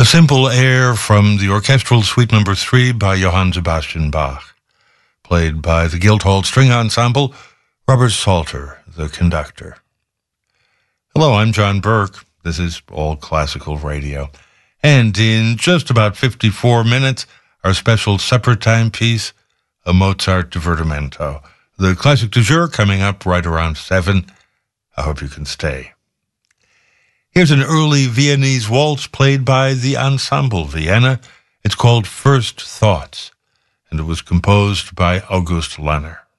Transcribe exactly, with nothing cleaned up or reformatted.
simple air from the orchestral suite number three by Johann Sebastian Bach, played by the Guildhall String Ensemble, Robert Salter, the conductor. Hello, I'm John Burke. This is All Classical Radio. And in just about fifty-four minutes, our special supper time piece, a Mozart Divertimento. The classic du jour coming up right around seven. I hope you can stay. Here's an early Viennese waltz played by the Ensemble Vienna. It's called First Thoughts, and it was composed by August Lanner.